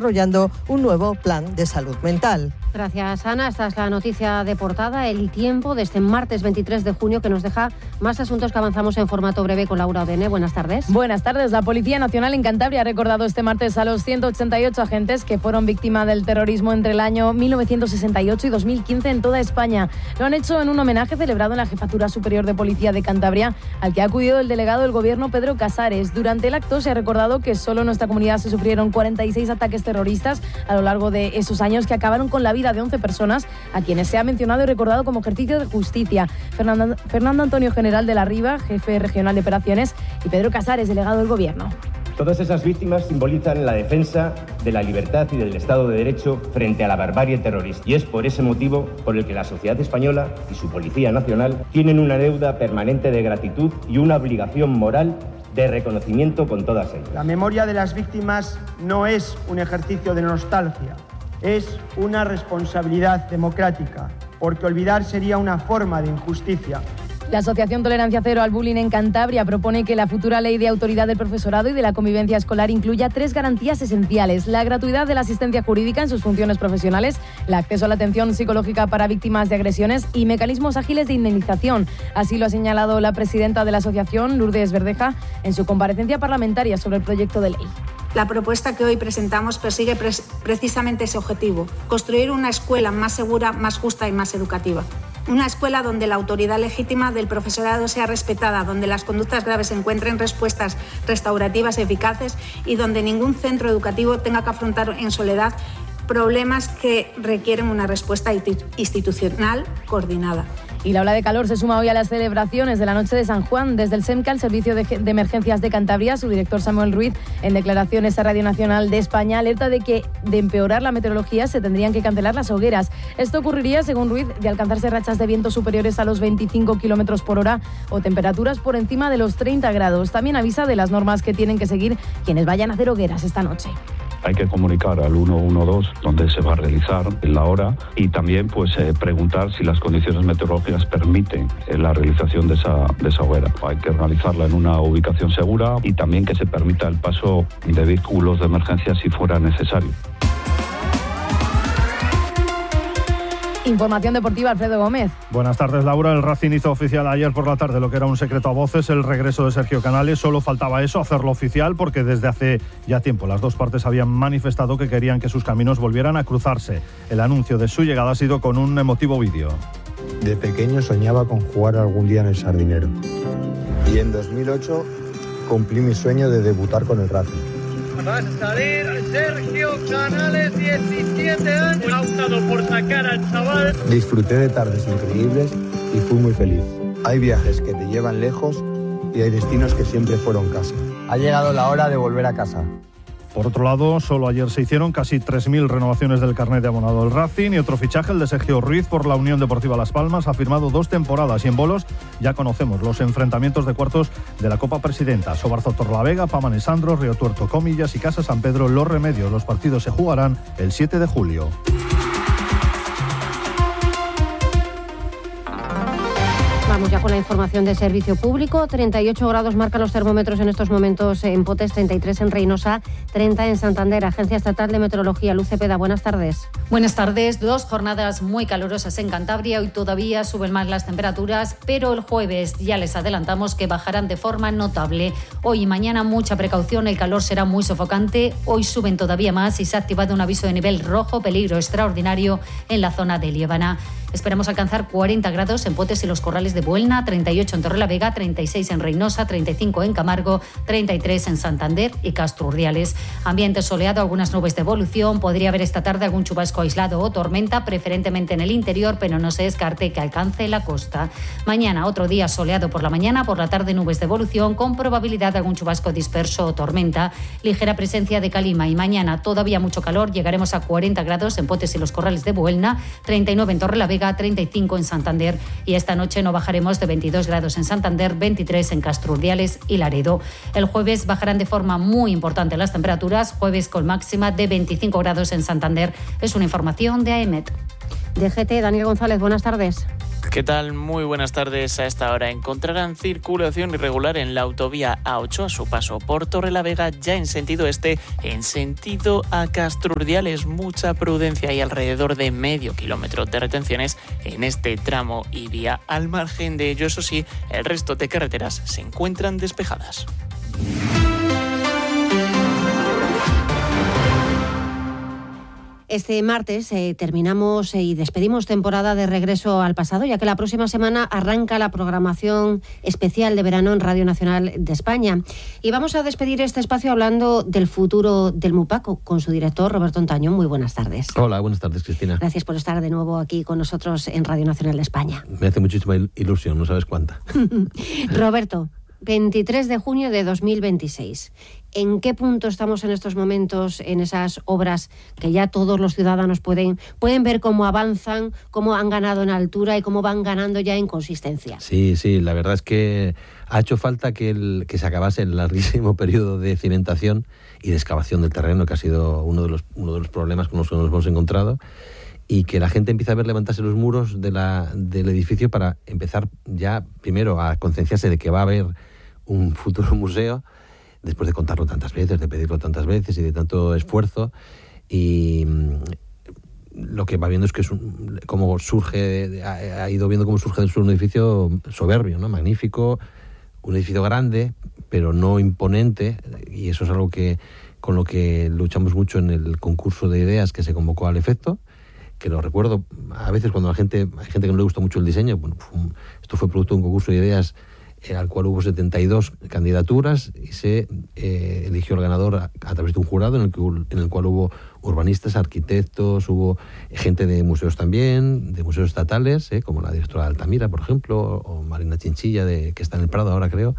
desarrollando un nuevo plan de salud mental. Gracias, Ana. Esta es la noticia de portada, el tiempo de este martes 23 de junio, que nos deja más asuntos que avanzamos en formato breve con Laura Odene. Buenas tardes. Buenas tardes. La Policía Nacional en Cantabria ha recordado este martes a los 188 agentes que fueron víctimas del terrorismo entre el año 1968 y 2015 en toda España. Lo han hecho en un homenaje celebrado en la Jefatura Superior de Policía de Cantabria, al que ha acudido el delegado del Gobierno, Pedro Casares. Durante el acto se ha recordado que solo en nuestra comunidad se sufrieron 46 ataques terroristas a lo largo de esos años, que acabaron con la vida de 11 personas, a quienes se ha mencionado y recordado como ejercicio de justicia. Fernando Antonio General de la Riva, jefe regional de operaciones, y Pedro Casares, delegado del Gobierno. Todas esas víctimas simbolizan la defensa de la libertad y del Estado de Derecho frente a la barbarie terrorista. Y es por ese motivo por el que la sociedad española y su Policía Nacional tienen una deuda permanente de gratitud y una obligación moral de reconocimiento con todas ellas. La memoria de las víctimas no es un ejercicio de nostalgia, es una responsabilidad democrática, porque olvidar sería una forma de injusticia. La Asociación Tolerancia Cero al Bullying en Cantabria propone que la futura ley de autoridad del profesorado y de la convivencia escolar incluya 3 garantías esenciales: la gratuidad de la asistencia jurídica en sus funciones profesionales, el acceso a la atención psicológica para víctimas de agresiones y mecanismos ágiles de indemnización. Así lo ha señalado la presidenta de la asociación, Lourdes Verdeja, en su comparecencia parlamentaria sobre el proyecto de ley. La propuesta que hoy presentamos persigue precisamente ese objetivo: construir una escuela más segura, más justa y más educativa. Una escuela donde la autoridad legítima del profesorado sea respetada, donde las conductas graves encuentren respuestas restaurativas eficaces y donde ningún centro educativo tenga que afrontar en soledad problemas que requieren una respuesta institucional coordinada. Y la ola de calor se suma hoy a las celebraciones de la noche de San Juan. Desde el SEMCA, el Servicio de Emergencias de Cantabria, su director Samuel Ruiz, en declaraciones a Radio Nacional de España, alerta de que de empeorar la meteorología se tendrían que cancelar las hogueras. Esto ocurriría, según Ruiz, de alcanzarse rachas de viento superiores a los 25 kilómetros por hora o temperaturas por encima de los 30 grados. También avisa de las normas que tienen que seguir quienes vayan a hacer hogueras esta noche. Hay que comunicar al 112 donde se va a realizar la hora y también preguntar si las condiciones meteorológicas permiten la realización de esa hoguera. Hay que realizarla en una ubicación segura y también que se permita el paso de vehículos de emergencia si fuera necesario. Información deportiva, Alfredo Gómez. Buenas tardes, Laura. El Racing hizo oficial ayer por la tarde lo que era un secreto a voces, el regreso de Sergio Canales. Solo faltaba eso, hacerlo oficial, porque desde hace ya tiempo las dos partes habían manifestado que querían que sus caminos volvieran a cruzarse. El anuncio de su llegada ha sido con un emotivo vídeo. De pequeño soñaba con jugar algún día en el Sardinero. Y en 2008 cumplí mi sueño de debutar con el Racing. Va a salir Sergio Canales, 17 años. Ha optado por sacar al chaval. Disfruté de tardes increíbles y fui muy feliz. Hay viajes que te llevan lejos y hay destinos que siempre fueron casa. Ha llegado la hora de volver a casa. Por otro lado, solo ayer se hicieron casi 3.000 renovaciones del carnet de abonado del Racing y otro fichaje, el de Sergio Ruiz por la Unión Deportiva Las Palmas. Ha firmado 2 temporadas y en bolos ya conocemos los enfrentamientos de cuartos de la Copa Presidenta. Sobarzo Torlavega, Paman Sandro, Río Tuerto Comillas y Casa San Pedro Los Remedios. Los partidos se jugarán el 7 de julio. Vamos ya con la información de servicio público. 38 grados marcan los termómetros en estos momentos en Potes, 33 en Reynosa, 30 en Santander. Agencia Estatal de Meteorología, Luz Cepeda, buenas tardes. Buenas tardes. 2 jornadas muy calurosas en Cantabria. Hoy todavía suben más las temperaturas, pero el jueves ya les adelantamos que bajarán de forma notable. Hoy y mañana mucha precaución, el calor será muy sofocante. Hoy suben todavía más y se ha activado un aviso de nivel rojo, peligro extraordinario en la zona de Liébana. Esperamos alcanzar 40 grados en Potes y los Corrales de Buelna, 38 en Torrelavega, 36 en Reynosa, 35 en Camargo, 33 en Santander y Castro Urdiales. Ambiente soleado, algunas nubes de evolución. Podría haber esta tarde algún chubasco aislado o tormenta, preferentemente en el interior, pero no se descarte que alcance la costa. Mañana otro día soleado por la mañana, por la tarde nubes de evolución con probabilidad de algún chubasco disperso o tormenta. Ligera presencia de calima y mañana todavía mucho calor. Llegaremos a 40 grados en Potes y los Corrales de Buelna, 39 en Torrelavega, 35 en Santander y esta noche no bajaremos de 22 grados en Santander, 23 en Castro Urdiales y Laredo. El jueves bajarán de forma muy importante las temperaturas, jueves con máxima de 25 grados en Santander. Es una información de AEMET. DGT, Daniel González, buenas tardes. ¿Qué tal? Muy buenas tardes. A esta hora encontrarán circulación irregular en la autovía A8 a su paso por Torrelavega, ya en sentido este, en sentido a Castrurdiales. Mucha prudencia y alrededor de medio kilómetro de retenciones en este tramo y vía. Al margen de ello, eso sí, el resto de carreteras se encuentran despejadas. Este martes terminamos y despedimos temporada de Regreso al Pasado, ya que la próxima semana arranca la programación especial de verano en Radio Nacional de España. Y vamos a despedir este espacio hablando del futuro del MUPAC con su director, Roberto Ontañón. Muy buenas tardes. Hola, buenas tardes, Cristina. Gracias por estar de nuevo aquí con nosotros en Radio Nacional de España. Me hace muchísima ilusión, no sabes cuánta. Roberto, 23 de junio de 2026. ¿En qué punto estamos en estos momentos en esas obras que ya todos los ciudadanos pueden ver cómo avanzan, cómo han ganado en altura y cómo van ganando ya en consistencia? Sí, la verdad es que ha hecho falta que se acabase el larguísimo periodo de cimentación y de excavación del terreno, que ha sido uno de los problemas con los que nos hemos encontrado, y que la gente empiece a ver levantarse los muros del edificio para empezar ya primero a concienciarse de que va a haber un futuro museo, después de contarlo tantas veces, de pedirlo tantas veces y de tanto esfuerzo. Y lo que va viendo es que cómo surge, ha ido viendo cómo surge un edificio soberbio, ¿no? Magnífico, un edificio grande, pero no imponente, y eso es algo con lo que luchamos mucho en el concurso de ideas que se convocó al efecto, que lo recuerdo a veces cuando hay gente que no le gusta mucho el diseño. Bueno, esto fue producto de un concurso de ideas al cual hubo 72 candidaturas y se eligió el ganador a través de un jurado en el cual hubo urbanistas, arquitectos, hubo gente de museos también, de museos estatales, como la directora de Altamira, por ejemplo, o Marina Chinchilla, que está en el Prado ahora, creo,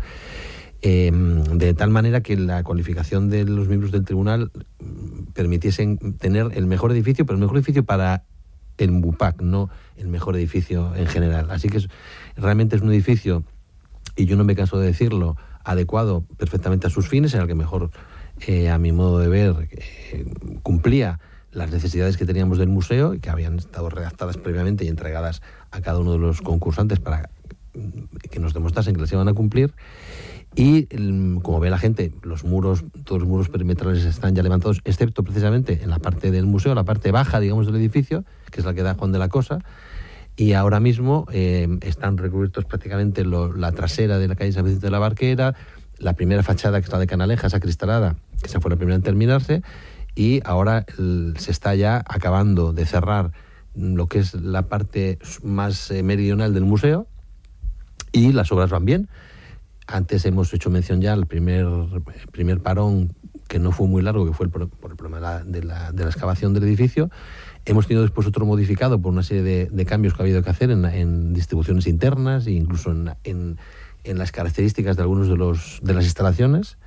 de tal manera que la cualificación de los miembros del tribunal permitiesen tener el mejor edificio, pero el mejor edificio para el MUPAC, no el mejor edificio en general. Así que realmente es un edificio, y yo no me canso de decirlo, adecuado perfectamente a sus fines, era el que mejor, a mi modo de ver, cumplía las necesidades que teníamos del museo y que habían estado redactadas previamente y entregadas a cada uno de los concursantes para que nos demostrasen que las iban a cumplir. Y como ve la gente, todos los muros perimetrales están ya levantados, excepto precisamente en la parte del museo, la parte baja, digamos, del edificio, que es la que da Juan de la Cosa. Y ahora mismo están recubiertos prácticamente la trasera de la calle San Vicente de la Barquera, la primera fachada, que es la de Canalejas, acristalada, que esa fue la primera en terminarse, y ahora se está ya acabando de cerrar lo que es la parte más meridional del museo, y las obras van bien. Antes hemos hecho mención ya al primer parón, que no fue muy largo, que fue por el problema de la excavación del edificio. Hemos tenido después otro modificado por una serie de cambios que ha habido que hacer en distribuciones internas e incluso en las características de algunos de las instalaciones,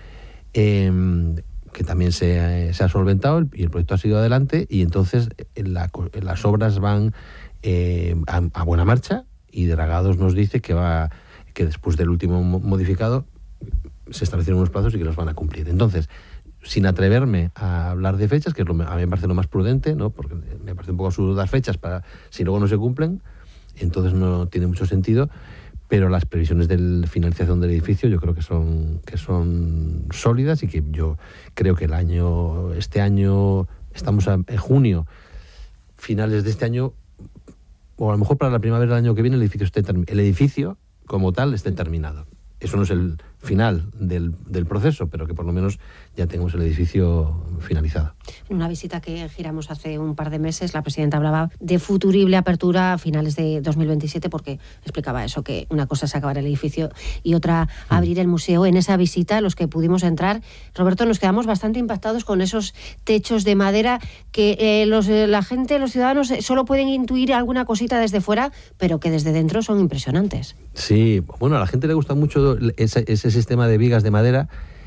que también se ha solventado y el proyecto ha seguido adelante, y entonces las obras van a buena marcha, y Dragados nos dice que después del último modificado se establecieron unos plazos y que los van a cumplir. Entonces, sin atreverme a hablar de fechas, que a mí me parece lo más prudente, ¿no? Porque me parece un poco absurdo dar fechas para si luego no se cumplen, entonces no tiene mucho sentido, pero las previsiones de finalización del edificio yo creo que son sólidas, y que yo creo que este año, estamos en junio, finales de este año, o a lo mejor para la primavera del año que viene, el edificio como tal esté terminado. Eso no es el final del proceso, pero que por lo menos ya tenemos el edificio finalizado. En una visita que giramos hace un par de meses, la presidenta hablaba de futurible apertura a finales de 2027, porque explicaba eso, que una cosa es acabar el edificio y otra abrir el museo. En esa visita, los que pudimos entrar, Roberto, nos quedamos bastante impactados con esos techos de madera que la gente, los ciudadanos, solo pueden intuir alguna cosita desde fuera, pero que desde dentro son impresionantes. Sí, bueno, a la gente le gusta mucho ese sistema de vigas de madera.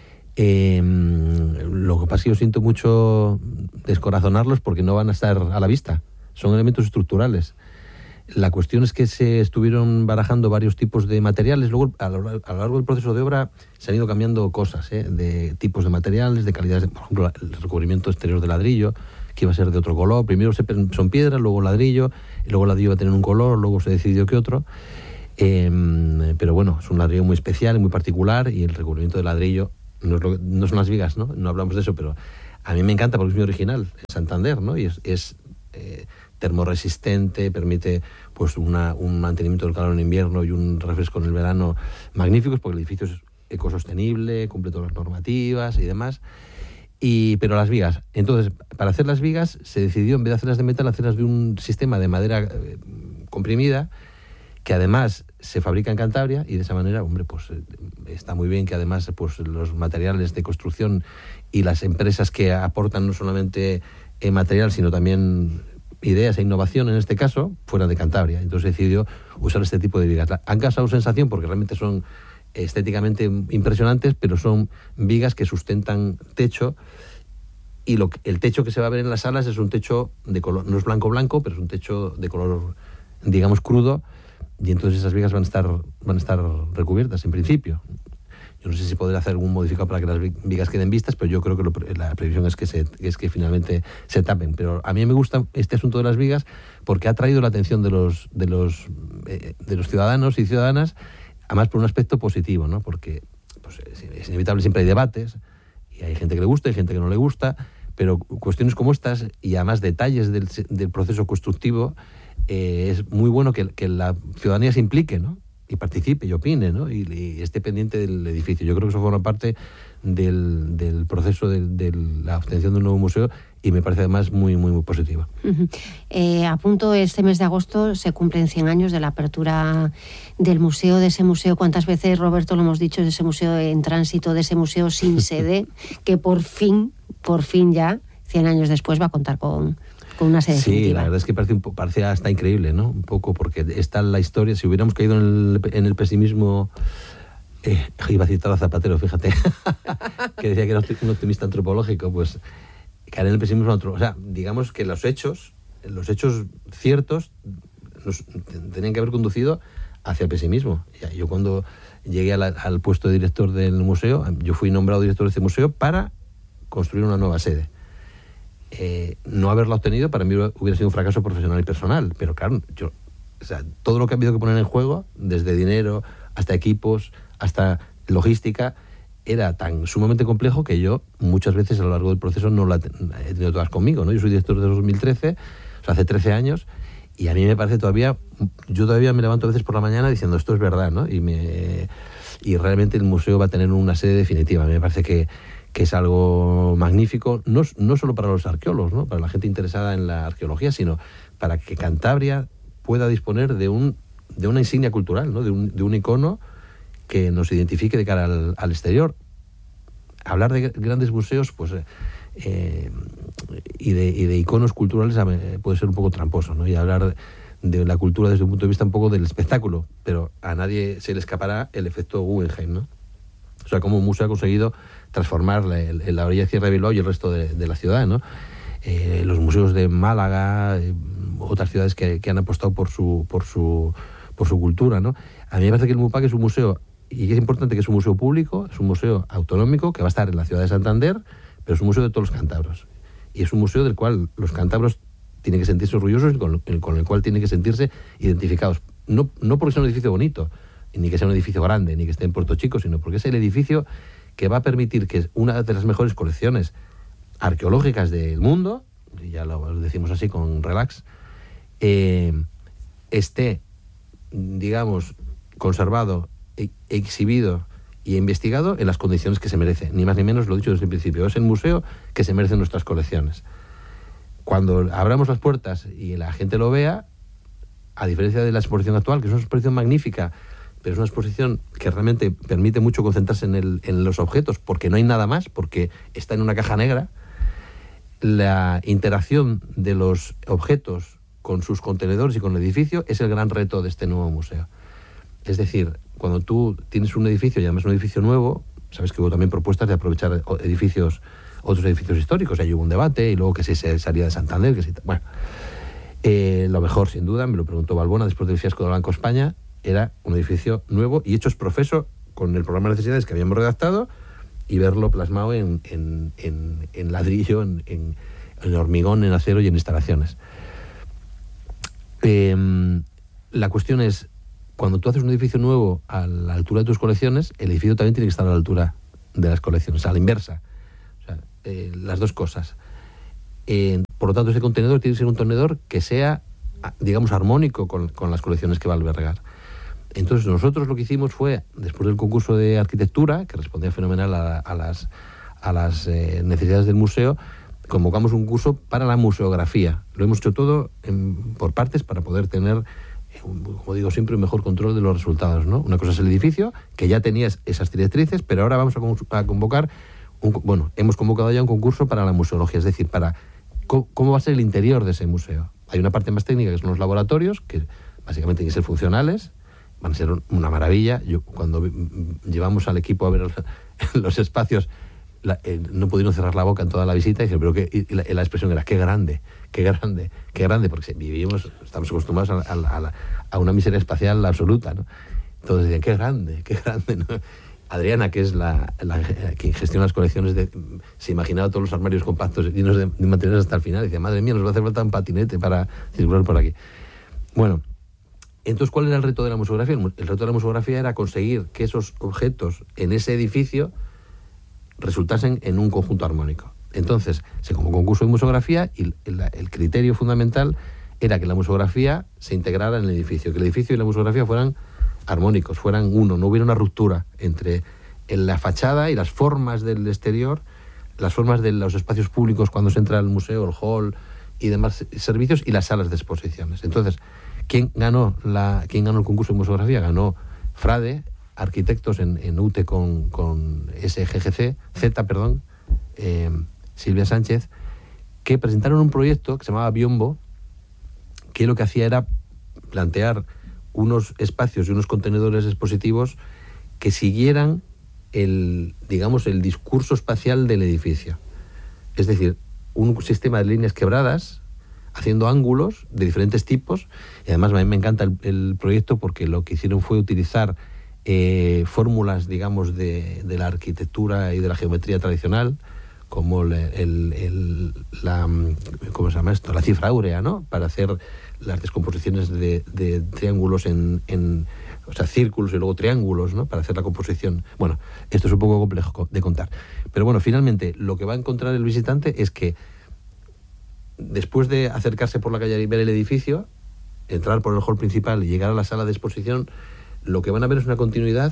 Lo que pasa es que yo siento mucho descorazonarlos porque no van a estar a la vista. Son elementos estructurales. La cuestión es que se estuvieron barajando varios tipos de materiales. Luego, a lo largo del proceso de obra, se han ido cambiando cosas, de tipos de materiales, de calidades. Por ejemplo, el recubrimiento exterior de ladrillo, que iba a ser de otro color. Primero son piedras, luego ladrillo, y luego el ladrillo iba a tener un color, luego se decidió que otro. Pero bueno, es un ladrillo muy especial y muy particular, y el recubrimiento de ladrillo no son las vigas, ¿no? No hablamos de eso, pero a mí me encanta porque es muy original, en Santander, ¿no? Y es termorresistente, permite pues un mantenimiento del calor en invierno y un refresco en el verano magníficos, porque el edificio es ecosostenible, cumple todas las normativas y demás. Pero las vigas, entonces, para hacer las vigas se decidió, en vez de hacerlas de metal, hacerlas de un sistema de madera comprimida, que además se fabrica en Cantabria, y de esa manera, hombre, pues está muy bien que además pues los materiales de construcción y las empresas que aportan no solamente material, sino también ideas e innovación, en este caso, fuera de Cantabria. Entonces se decidió usar este tipo de vigas. Han causado sensación porque realmente son estéticamente impresionantes, pero son vigas que sustentan techo, y el techo que se va a ver en las salas es un techo de color, no es blanco, pero es un techo de color, digamos, crudo, y entonces esas vigas van a estar recubiertas en principio. Yo no sé si podré hacer algún modificado para que las vigas queden vistas, pero yo creo que la previsión es que finalmente se tapen. Pero a mí me gusta este asunto de las vigas porque ha traído la atención de los ciudadanos y ciudadanas, además por un aspecto positivo, ¿no? Porque pues, es inevitable, siempre hay debates, y hay gente que le gusta y gente que no le gusta, pero cuestiones como estas, y además detalles del proceso constructivo, es muy bueno que la ciudadanía se implique, ¿no? Y participe y opine, ¿no? Y esté pendiente del edificio. Yo creo que eso forma parte del proceso de la obtención de un nuevo museo, y me parece además muy, muy, muy positiva. A punto, este mes de agosto se cumplen 100 años de la apertura del museo, de ese museo, cuántas veces, Roberto, lo hemos dicho, de ese museo en tránsito, de ese museo sin sede, que por fin ya, 100 años después, va a contar con una sede definitiva. Sí, la verdad es que parece hasta increíble, ¿no? Un poco, porque está la historia. Si hubiéramos caído en el pesimismo, iba a citar a Zapatero, fíjate, que decía que era un optimista antropológico, pues caer en el pesimismo o sea, digamos que los hechos ciertos tenían que haber conducido hacia el pesimismo. Yo cuando llegué al puesto de director del museo, yo fui nombrado director de este museo para construir una nueva sede. No haberla obtenido para mí hubiera sido un fracaso profesional y personal, pero claro, todo lo que ha habido que poner en juego, desde dinero hasta equipos, hasta logística, era tan sumamente complejo que yo muchas veces a lo largo del proceso no la he tenido todas conmigo, ¿no? Yo soy director desde 2013, o sea, hace 13 años, y a mí me parece yo todavía me levanto a veces por la mañana diciendo esto es verdad, ¿no? Y realmente el museo va a tener una sede definitiva. A mí me parece que es algo magnífico, no solo para los arqueólogos, ¿no? Para la gente interesada en la arqueología, sino para que Cantabria pueda disponer de una insignia cultural, ¿no? De un icono que nos identifique de cara al exterior. Hablar de grandes museos, pues y de iconos culturales puede ser un poco tramposo, ¿no? Y hablar de la cultura desde un punto de vista un poco del espectáculo, pero a nadie se le escapará el efecto Guggenheim, ¿no? O sea, cómo un museo ha conseguido transformar la orilla de Sierra de Bilbao y el resto de la ciudad, ¿no? Los museos de Málaga, otras ciudades que han apostado por su cultura, ¿no? A mí me parece que el MUPAC es un museo, y es importante que es un museo público, es un museo autonómico que va a estar en la ciudad de Santander, pero es un museo de todos los cántabros. Y es un museo del cual los cántabros tienen que sentirse orgullosos y con el cual tienen que sentirse identificados. No porque sea un edificio bonito, ni que sea un edificio grande, ni que esté en Puerto Chico, sino porque es el edificio que va a permitir que una de las mejores colecciones arqueológicas del mundo, y ya lo decimos así con relax, esté, digamos, conservado, exhibido y investigado en las condiciones que se merece. Ni más ni menos, lo he dicho desde el principio, es el museo que se merecen nuestras colecciones. Cuando abramos las puertas y la gente lo vea, a diferencia de la exposición actual, que es una exposición magnífica, pero es una exposición que realmente permite mucho concentrarse en los objetos, porque no hay nada más, porque está en una caja negra, la interacción de los objetos con sus contenedores y con el edificio es el gran reto de este nuevo museo. Es decir, cuando tú tienes un edificio, y además un edificio nuevo, sabes que hubo también propuestas de aprovechar otros edificios históricos, ahí hubo un debate, y luego que si se salía de Santander, bueno. Lo mejor, sin duda, me lo preguntó Balbona después del fiasco del Banco España, era un edificio nuevo y hecho profeso con el programa de necesidades que habíamos redactado, y verlo plasmado en ladrillo, en en hormigón, en acero y en instalaciones. La cuestión es, cuando tú haces un edificio nuevo a la altura de tus colecciones, el edificio también tiene que estar a la altura de las colecciones, a la inversa. O sea, las dos cosas. Por lo tanto, ese contenedor tiene que ser un contenedor que sea, digamos, armónico con las colecciones que va a albergar. Entonces, nosotros lo que hicimos fue, después del concurso de arquitectura, que respondía fenomenal a las necesidades del museo, convocamos un curso para la museografía. Lo hemos hecho todo por partes para poder tener, como digo siempre, un mejor control de los resultados, ¿no? Una cosa es el edificio, que ya tenía esas directrices, pero ahora vamos a convocar, hemos convocado ya un concurso para la museología, es decir, para cómo va a ser el interior de ese museo. Hay una parte más técnica, que son los laboratorios, que básicamente tienen que ser funcionales, van a ser una maravilla. Yo, cuando llevamos al equipo a ver los espacios, no pudieron cerrar la boca en toda la visita, y la expresión era qué grande, porque estamos acostumbrados a una miseria espacial absoluta, ¿no? Entonces decían, qué grande, ¿no? Adriana, que es quien gestiona las colecciones, se imaginaba todos los armarios compactos llenos de materiales hasta el final, y decía, madre mía, nos va a hacer falta un patinete para circular por aquí. Bueno, entonces, ¿cuál era el reto de la museografía? El reto de la museografía era conseguir que esos objetos en ese edificio resultasen en un conjunto armónico. Entonces, se convocó un concurso de museografía y el criterio fundamental era que la museografía se integrara en el edificio, que el edificio y la museografía fueran armónicos, fueran uno, no hubiera una ruptura entre la fachada y las formas del exterior, las formas de los espacios públicos cuando se entra al museo, el hall y demás servicios, y las salas de exposiciones. Entonces, ¿quién ganó el concurso de museografía? Ganó Frade, arquitectos en UTE con SGGC, Silvia Sánchez, que presentaron un proyecto que se llamaba Biombo, que lo que hacía era plantear unos espacios y unos contenedores expositivos que siguieran el discurso espacial del edificio. Es decir, un sistema de líneas quebradas, haciendo ángulos de diferentes tipos, y además a mí me encanta el proyecto porque lo que hicieron fue utilizar fórmulas, digamos, de la arquitectura y de la geometría tradicional, como ¿cómo se llama esto? La cifra áurea, ¿no? Para hacer las descomposiciones de triángulos o sea, círculos y luego triángulos, ¿no? Para hacer la composición. Bueno, esto es un poco complejo de contar. Pero bueno, finalmente, lo que va a encontrar el visitante es que después de acercarse por la calle y ver el edificio, entrar por el hall principal y llegar a la sala de exposición, lo que van a ver es una continuidad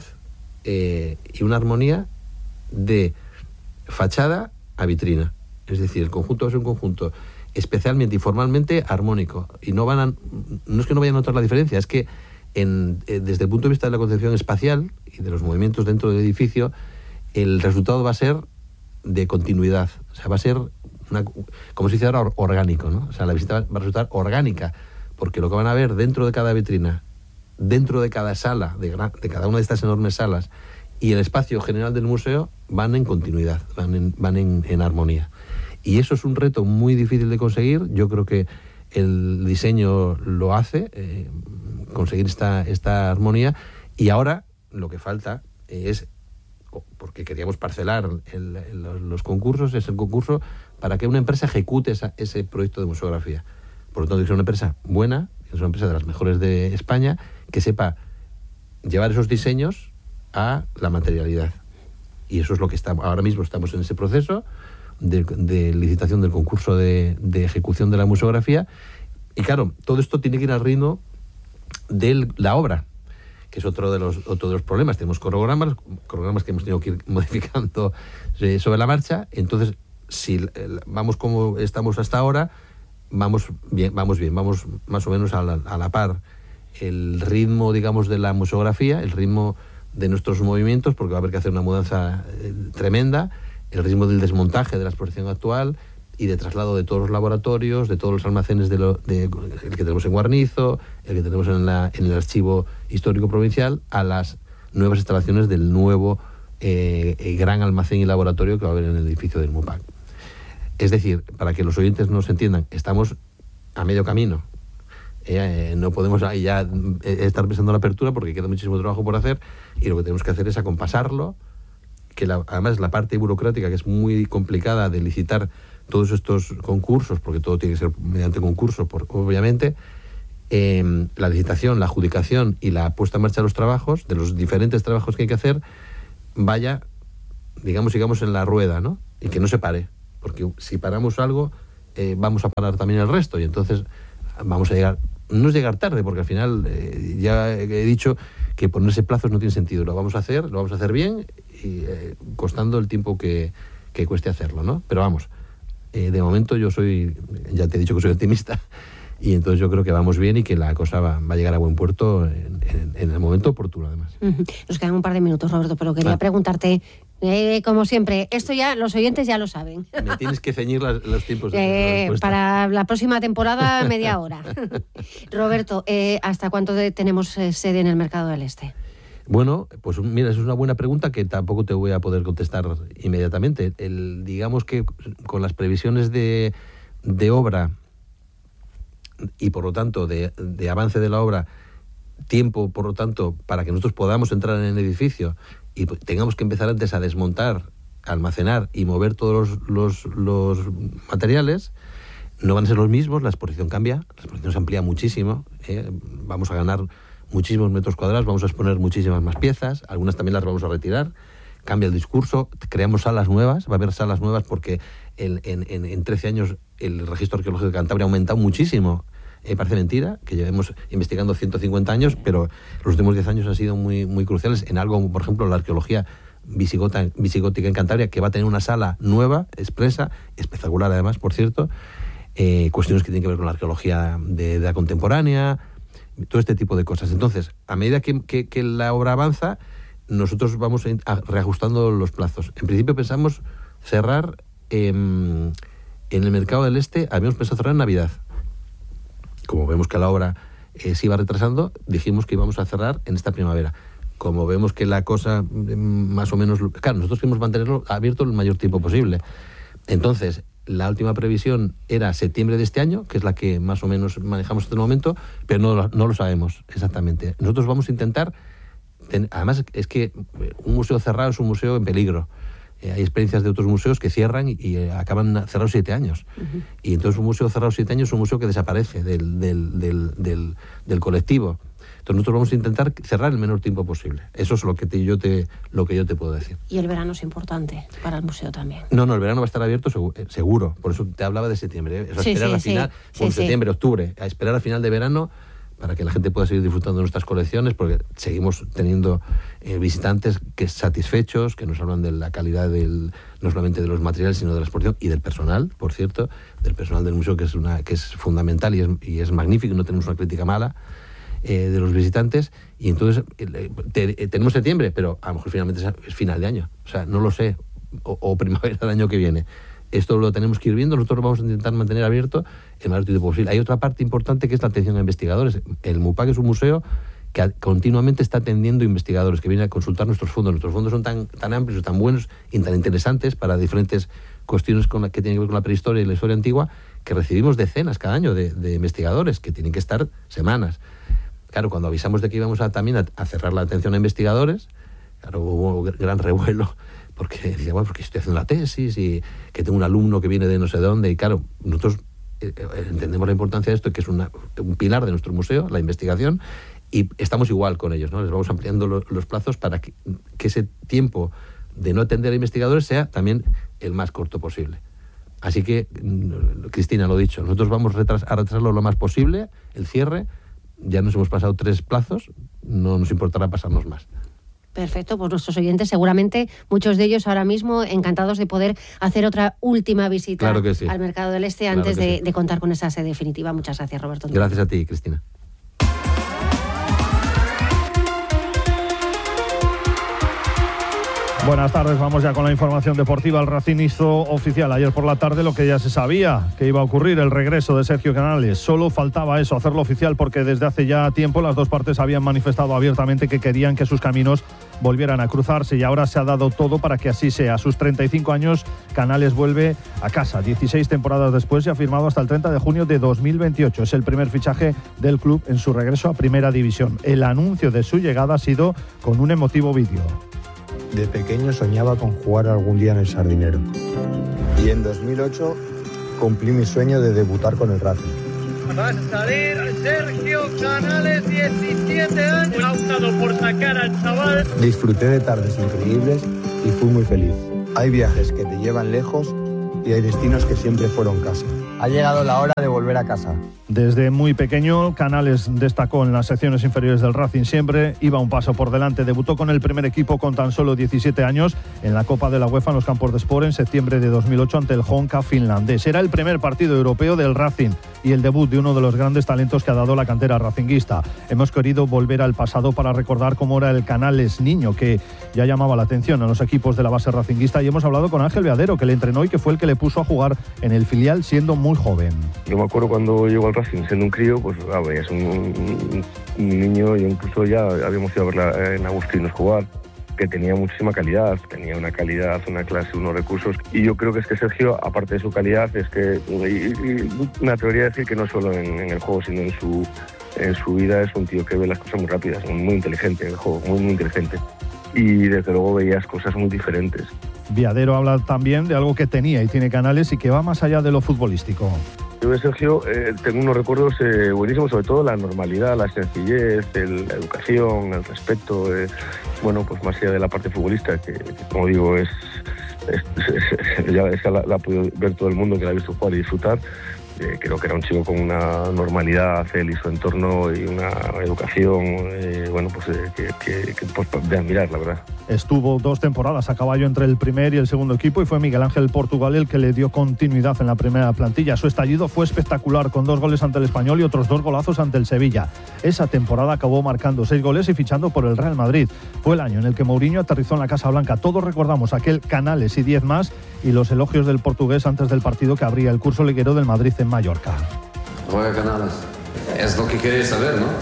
y una armonía de fachada a vitrina. Es decir, el conjunto va a ser un conjunto especialmente y formalmente armónico. Y no es que no vayan a notar la diferencia, es que desde el punto de vista de la concepción espacial y de los movimientos dentro del edificio, el resultado va a ser de continuidad. O sea, va a ser, como se dice ahora, orgánico, ¿no? O sea, la visita va a resultar orgánica, porque lo que van a ver dentro de cada vitrina, dentro de cada sala, de cada una de estas enormes salas, y el espacio general del museo van en continuidad, van en armonía. Y eso es un reto muy difícil de conseguir. Yo creo que el diseño lo hace, conseguir esta armonía, y ahora lo que falta es, porque queríamos parcelar los concursos, es el concurso para que una empresa ejecute ese proyecto de museografía. Por lo tanto, que sea una empresa buena, que es una empresa de las mejores de España, que sepa llevar esos diseños a la materialidad. Y eso es lo que ahora mismo estamos en ese proceso de licitación del concurso de ejecución de la museografía. Y claro, todo esto tiene que ir al ritmo de la obra, que es otro de los problemas. Tenemos cronogramas que hemos tenido que ir modificando sobre la marcha. Entonces, si vamos como estamos hasta ahora, vamos más o menos a la par. El ritmo, digamos, de la museografía, el ritmo de nuestros movimientos, porque va a haber que hacer una mudanza tremenda, el ritmo del desmontaje de la exposición actual y de traslado de todos los laboratorios, de todos los almacenes el que tenemos en Guarnizo, el que tenemos en el Archivo Histórico Provincial, a las nuevas instalaciones del nuevo gran almacén y laboratorio que va a haber en el edificio del MUPAC. Es decir, para que los oyentes nos entiendan, estamos a medio camino. No podemos ahí ya estar pensando en la apertura porque queda muchísimo trabajo por hacer, y lo que tenemos que hacer es acompasarlo, que además la parte burocrática, que es muy complicada de licitar todos estos concursos, porque todo tiene que ser mediante concurso, obviamente, la licitación, la adjudicación y la puesta en marcha de los trabajos, de los diferentes trabajos que hay que hacer, vaya, digamos, en la rueda, ¿no? Y que no se pare, porque si paramos algo, vamos a parar también el resto, y entonces vamos a llegar, no es llegar tarde, porque al final ya he dicho que ponerse plazos no tiene sentido, lo vamos a hacer bien, y costando el tiempo que cueste hacerlo, ¿no? Pero vamos, de momento ya te he dicho que soy optimista, y entonces yo creo que vamos bien y que la cosa va a llegar a buen puerto en el momento oportuno, además. Nos quedan un par de minutos, Roberto, pero quería preguntarte, como siempre, esto ya los oyentes ya lo saben. Me tienes que ceñir los tiempos para la próxima temporada, media hora. Roberto, ¿hasta cuánto tenemos sede en el Mercado del Este? Bueno, pues mira, es una buena pregunta que tampoco te voy a poder contestar inmediatamente. Digamos que con las previsiones de obra y por lo tanto de avance de la obra, tiempo por lo tanto para que nosotros podamos entrar en el edificio y tengamos que empezar antes a desmontar, almacenar y mover todos los materiales, no van a ser los mismos, la exposición cambia, la exposición se amplía muchísimo, vamos a ganar muchísimos metros cuadrados, vamos a exponer muchísimas más piezas, algunas también las vamos a retirar, cambia el discurso, creamos salas nuevas, va a haber salas nuevas porque en 13 años el registro arqueológico de Cantabria ha aumentado muchísimo. Parece mentira que llevemos investigando 150 años, pero los últimos 10 años han sido muy, muy cruciales en algo como, por ejemplo, la arqueología visigótica en Cantabria, que va a tener una sala nueva, expresa, espectacular además, por cierto, cuestiones que tienen que ver con la arqueología de edad contemporánea, todo este tipo de cosas. Entonces, a medida que la obra avanza, nosotros vamos reajustando los plazos. En principio pensamos cerrar en el Mercado del Este, habíamos pensado cerrar en Navidad. Como vemos que la obra se iba retrasando, dijimos que íbamos a cerrar en esta primavera. Como vemos que la cosa más o menos... Claro, nosotros queremos mantenerlo abierto el mayor tiempo posible. Entonces, la última previsión era septiembre de este año, que es la que más o menos manejamos hasta el momento, pero no lo sabemos exactamente. Nosotros vamos a intentar... Además, es que un museo cerrado es un museo en peligro. Hay experiencias de otros museos que cierran y acaban cerrados 7 años. Uh-huh. Y entonces un museo cerrado 7 años es un museo que desaparece del colectivo. Entonces nosotros vamos a intentar cerrar el menor tiempo posible. Eso es lo que yo te puedo decir. Y el verano es importante para el museo también. No, el verano va a estar abierto seguro. Por eso te hablaba de septiembre. Es esperar al final, septiembre, octubre, a esperar al final de verano para que la gente pueda seguir disfrutando de nuestras colecciones, porque seguimos teniendo visitantes satisfechos, que nos hablan de la calidad no solamente de los materiales, sino de la exposición y del personal, por cierto, del personal del museo, que es fundamental y es magnífico, no tenemos una crítica mala de los visitantes. Y entonces tenemos septiembre, pero a lo mejor finalmente es final de año, o sea, no lo sé, o primavera del año que viene. Esto lo tenemos que ir viendo, nosotros lo vamos a intentar mantener abierto el mayor tiempo posible. Hay otra parte importante que es la atención a investigadores. El MUPAC es un museo que continuamente está atendiendo investigadores que vienen a consultar nuestros fondos. Nuestros fondos son tan amplios, tan buenos y tan interesantes para diferentes cuestiones que tienen que ver con la prehistoria y la historia antigua, que recibimos decenas cada año de investigadores que tienen que estar semanas. Claro, cuando avisamos de que íbamos también a cerrar la atención a investigadores, claro, hubo gran revuelo, porque decía, bueno, porque estoy haciendo la tesis y que tengo un alumno que viene de no sé dónde, y claro, nosotros entendemos la importancia de esto, que es un pilar de nuestro museo, la investigación, y estamos igual con ellos, ¿no? Les vamos ampliando los plazos para que ese tiempo de no atender a investigadores sea también el más corto posible. Así que, Cristina, lo dicho, nosotros vamos a retrasarlo lo más posible, el cierre. Ya nos hemos pasado 3 plazos, no nos importará pasarnos más. Perfecto, pues nuestros oyentes seguramente, muchos de ellos ahora mismo encantados de poder hacer otra última visita al Mercado del Este antes de contar con esa sede definitiva. Muchas gracias, Roberto. Gracias a ti, Cristina. Buenas tardes, vamos ya con la información deportiva. El Racing hizo oficial ayer por la tarde lo que ya se sabía, que iba a ocurrir, el regreso de Sergio Canales. Solo faltaba eso, hacerlo oficial, porque desde hace ya tiempo las dos partes habían manifestado abiertamente que querían que sus caminos volvieran a cruzarse, y ahora se ha dado todo para que así sea. A sus 35 años, Canales vuelve a casa 16 temporadas después y ha firmado hasta el 30 de junio de 2028. Es el primer fichaje del club en su regreso a Primera División. El anuncio de su llegada ha sido con un emotivo vídeo. De pequeño soñaba con jugar algún día en el Sardinero. Y en 2008 cumplí mi sueño de debutar con el Racing. Va a salir Sergio Canales, 17 años. Ha optado por sacar al chaval. Disfruté de tardes increíbles y fui muy feliz. Hay viajes que te llevan lejos y hay destinos que siempre fueron casa. Ha llegado la hora de volver a casa. Desde muy pequeño, Canales destacó en las secciones inferiores del Racing siempre, iba un paso por delante, debutó con el primer equipo con tan solo 17 años en la Copa de la UEFA en los campos de Sport en septiembre de 2008 ante el Honka finlandés. Era el primer partido europeo del Racing y el debut de uno de los grandes talentos que ha dado la cantera racinguista. Hemos querido volver al pasado para recordar cómo era el Canales niño, que ya llamaba la atención a los equipos de la base racinguista, y hemos hablado con Ángel Beadero, que le entrenó y que fue el que le puso a jugar en el filial siendo muy joven. Yo me acuerdo cuando llegó al Racing siendo un crío, pues es un niño, y incluso ya habíamos ido a verla en Agustinos jugar, que tenía muchísima calidad, tenía una calidad, una clase, unos recursos, y yo creo que es que Sergio, aparte de su calidad, es que, y me atrevería a decir que no solo en el juego, sino en su vida, es un tío que ve las cosas muy rápidas, muy inteligente en el juego, muy inteligente, y desde luego veías cosas muy diferentes. Viadero habla también de algo que tenía y tiene Canales y que va más allá de lo futbolístico. Yo de Sergio tengo unos recuerdos buenísimos, sobre todo la normalidad, la sencillez, la educación, el respeto, pues más allá de la parte futbolista, que como digo, ya la ha podido ver todo el mundo que la ha visto jugar y disfrutar. Creo que era un chico con una normalidad, él y su entorno, y una educación, de admirar, la verdad. Estuvo 2 temporadas a caballo entre el primer y el segundo equipo y fue Miguel Ángel Portugal el que le dio continuidad en la primera plantilla. Su estallido fue espectacular, con 2 goles ante el Español y otros 2 golazos ante el Sevilla. Esa temporada acabó marcando 6 goles y fichando por el Real Madrid. Fue el año en el que Mourinho aterrizó en la Casa Blanca. Todos recordamos aquel Canales y 10 más y los elogios del portugués antes del partido que abría el curso liguero del Madrid en Mallorca. Juega Canales. Es lo que queréis saber, ¿no?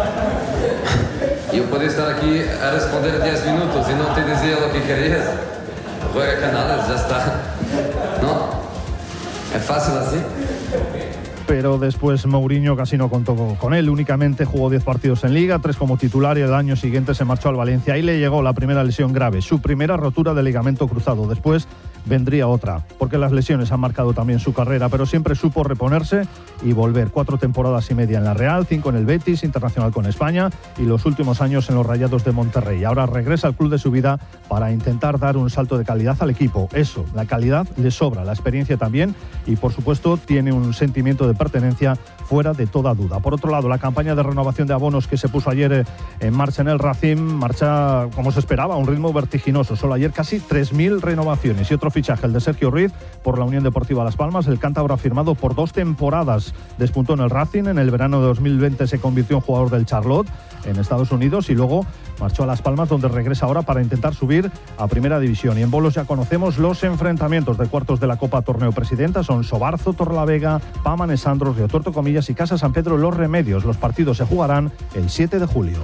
Yo puedo estar aquí a responder 10 minutos y no te decía lo que querías. Juega Canales, ya está. ¿No? Es fácil así. Pero después Mourinho casi no contó con él, únicamente jugó 10 partidos en Liga, 3 como titular, y el año siguiente se marchó al Valencia. Ahí le llegó la primera lesión grave, su primera rotura de ligamento cruzado. Después vendría otra, porque las lesiones han marcado también su carrera, pero siempre supo reponerse y volver. 4 temporadas y media en la Real, 5 en el Betis, internacional con España, y los últimos años en los Rayados de Monterrey. Ahora regresa al club de su vida para intentar dar un salto de calidad al equipo. Eso, la calidad le sobra, la experiencia también, y por supuesto tiene un sentimiento de pertenencia fuera de toda duda. Por otro lado, la campaña de renovación de abonos que se puso ayer en marcha en el Racing marcha como se esperaba, a un ritmo vertiginoso. Solo ayer casi 3.000 renovaciones. Y otro fichaje, el de Sergio Ruiz por la Unión Deportiva Las Palmas. El cántabro ha firmado por 2 temporadas. Despuntó en el Racing, en el verano de 2020 se convirtió en jugador del Charlotte en Estados Unidos y luego marchó a Las Palmas, donde regresa ahora para intentar subir a Primera División. Y en bolos ya conocemos los enfrentamientos de cuartos de la Copa Torneo Presidenta. Son Sobarzo, Torrelavega, Pama, Nesandros, Río Tuerto, Comillas y Casa San Pedro Los Remedios. Los partidos se jugarán el 7 de julio.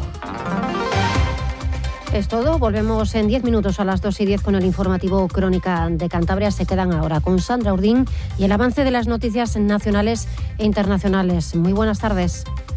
Es todo, volvemos en 10 minutos a las 2:10 con el informativo Crónica de Cantabria. Se quedan ahora con Sandra Urdín y el avance de las noticias nacionales e internacionales. Muy buenas tardes.